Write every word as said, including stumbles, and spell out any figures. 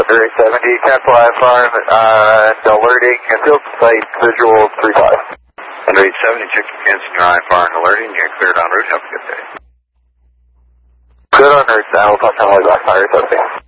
Under eight seventy, cancel I F R, uh, and alerting, and field site visual three five. Under eight seventy, check your cancel your I F R and alerting, you're cleared en route, have a good day. Good on route, and we'll talk to you later, back, fire,